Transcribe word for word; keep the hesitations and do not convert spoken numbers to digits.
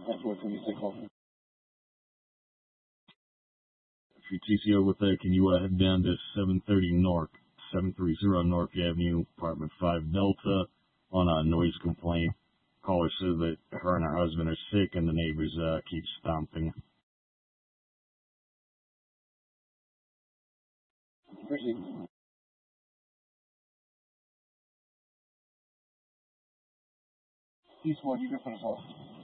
That's what we take off. If you're T C O with that, can you uh, head down to seven thirty North, seven thirty North Avenue, apartment five Delta, on a noise complaint. Caller says that her and her husband are sick and the neighbors uh, keep stomping. Proceed. Eastwood, you can finish off.